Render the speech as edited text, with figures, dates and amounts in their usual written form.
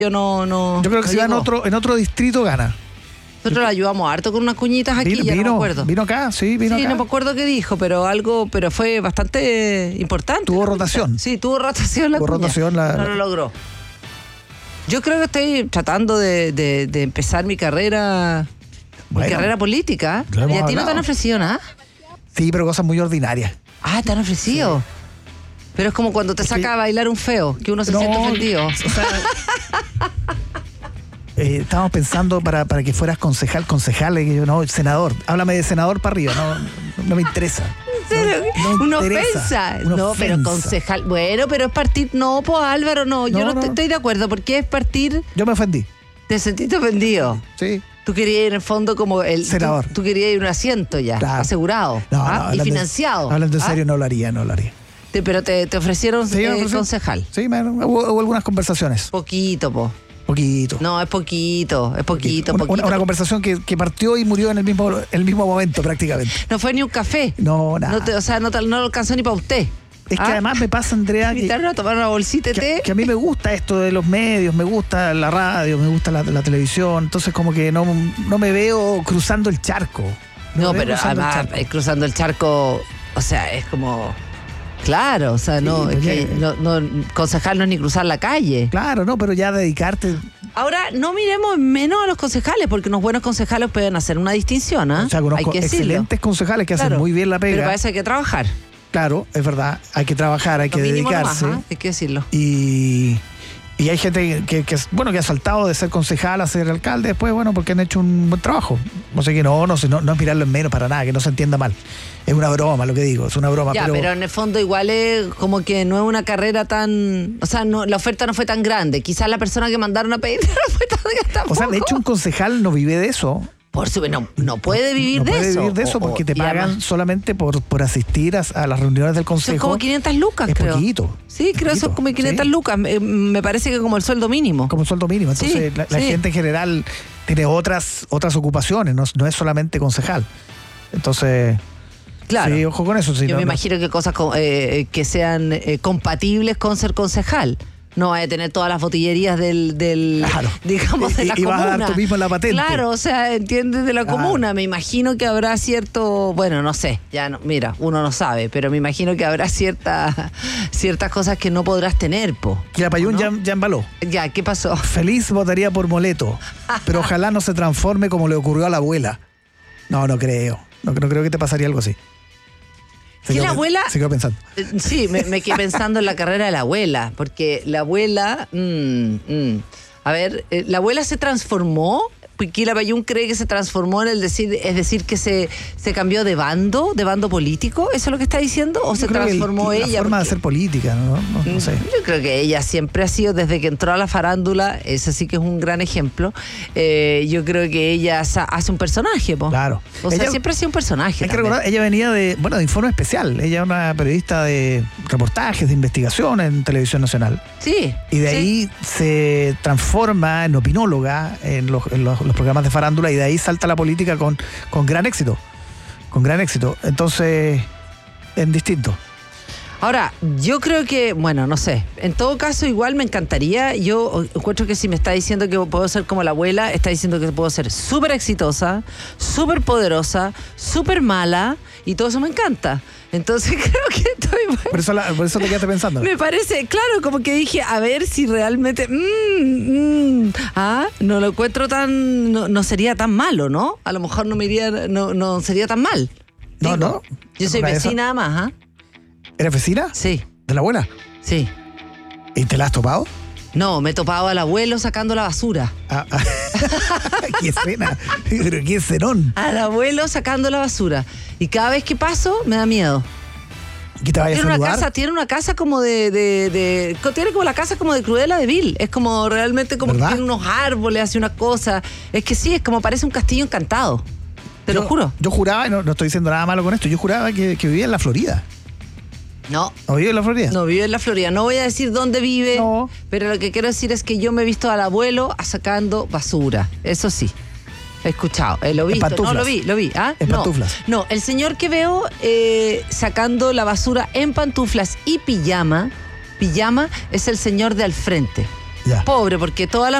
Yo creo que si va en otro distrito gana. Nosotros la ayudamos harto con unas cuñitas aquí, no me acuerdo. Vino acá. Sí, no me acuerdo qué dijo, pero fue bastante importante. Tuvo rotación. Sí, tuvo rotación la cuña. No lo logró. Yo creo que estoy tratando de empezar mi carrera política. ¿Y a ti no te han ofrecido nada? Sí, pero cosas muy ordinarias. Ah, ¿te han ofrecido? Sí. Pero es como cuando te saca a bailar un feo, que uno se siente ofendido. O sea, estábamos pensando para que fueras concejal, que yo no, senador. Háblame de senador para arriba, no me interesa. ¿En serio? Una ofensa. Pero concejal. Bueno, pero es partir. No, pues Álvaro, no. Yo no estoy de acuerdo, porque es partir. Yo me ofendí. ¿Te sentiste ofendido? Sí. Tú querías ir en el fondo como el senador. Tú querías ir un asiento ya, asegurado. Y financiado. Hablando en serio, no lo haría. Pero te ofrecieron concejal. Sí, hubo algunas conversaciones. Poquito. No, es poquito. Una conversación que partió y murió en el mismo momento prácticamente. No fue ni un café. No, nada. No alcanzó ni para usted. Es que además me pasa, Andrea, invitaron a tomar una bolsita de té. Que a mí me gusta esto de los medios, me gusta la radio, me gusta la televisión, entonces como que no me veo cruzando el charco. No, pero además cruzando el charco, o sea, es como... Claro, o sea, concejal no es ni cruzar la calle. Claro, no, pero ya dedicarte... Ahora, no miremos menos a los concejales, porque unos buenos concejales pueden hacer una distinción, ¿eh? O sea, conozco excelentes concejales que hacen muy bien la pega. Pero para eso hay que trabajar. Claro, es verdad, hay que trabajar, hay que dedicarse. Nomás, hay que decirlo. Y hay gente que ha saltado de ser concejal a ser alcalde después, porque han hecho un buen trabajo. O sea que no es mirarlo en menos para nada, que no se entienda mal. Es una broma lo que digo, es una broma. Ya, pero en el fondo igual es como que no es una carrera tan... O sea, la oferta no fue tan grande. Quizás la persona que mandaron a pedir no fue tan grande. O sea, de hecho un concejal no vive de eso. Por supuesto, no puede vivir de eso. No puede vivir de eso porque te pagan además, solamente por asistir a las reuniones del consejo. Son como 500 lucas, creo. Poquito. Sí, creo que son como 500 lucas. Me parece que como el sueldo mínimo. Como el sueldo mínimo. Entonces la gente en general tiene otras ocupaciones, no es solamente concejal. Entonces... Claro. Sí, ojo con eso. Yo me imagino que cosas que sean compatibles con ser concejal. No vaya a tener todas las botillerías digamos, de la comuna. Y vas a dar tú mismo la patente. Claro, o sea, entiendes, de la comuna. Me imagino que habrá cierto... Bueno, no sé, mira, uno no sabe, pero me imagino que habrá ciertas cosas que no podrás tener, po. Quilapayún ya embaló. Ya, ¿qué pasó? Feliz votaría por Moleto, pero ojalá no se transforme como le ocurrió a la abuela. No creo. No creo que te pasaría algo así. ¿Que la abuela? Se quedó pensando. Sí, me quedé pensando en la carrera de la abuela, porque la abuela... A ver, ¿la abuela se transformó? Quilapayún cree que se transformó es decir, que se cambió de bando político, ¿eso es lo que está diciendo? ¿O se transformó ella? La forma de hacer política, no sé. Yo creo que ella siempre ha sido, desde que entró a la farándula, ese sí que es un gran ejemplo, yo creo que ella hace un personaje, po. Claro. O sea, siempre ha sido un personaje. Hay que recordar, ella venía de Informe Especial, ella es una periodista de reportajes, de investigación en Televisión Nacional. Sí. Y de ahí se transforma en opinóloga en los programas de farándula, y de ahí salta la política con gran éxito. Entonces, en distinto. Ahora, yo creo que, no sé, en todo caso igual me encantaría, yo encuentro que si me está diciendo que puedo ser como la abuela, está diciendo que puedo ser súper exitosa, súper poderosa, súper mala, y todo eso me encanta. Entonces creo que estoy... Por eso te quedaste pensando. Me parece, claro, como que dije, a ver si realmente... no lo encuentro tan... No sería tan malo, ¿no? A lo mejor no sería tan mal. No. Yo soy vecina además, ¿Eres vecina? Sí. ¿De la abuela? Sí. ¿Y te la has topado? No, me he topado al abuelo sacando la basura. ¡Qué escena! Pero qué escenón. Al abuelo sacando la basura. Y cada vez que paso, me da miedo. ¿Que te vayas a saludar? Tiene una casa como tiene como la casa como de Cruella de Vil. Es como realmente como que tiene unos árboles, hace una cosa. Es que sí, es como parece un castillo encantado. Te lo juro. Yo juraba, no estoy diciendo nada malo con esto, yo juraba que vivía en la Florida. No. ¿No vive en la Florida? No vive en la Florida. No voy a decir dónde vive, pero lo que quiero decir es que yo me he visto al abuelo sacando basura. Eso sí. He escuchado, lo he visto. No, lo vi. En pantuflas. No, el señor que veo sacando la basura en pantuflas y pijama es el señor de al frente. Ya. Pobre, porque todas las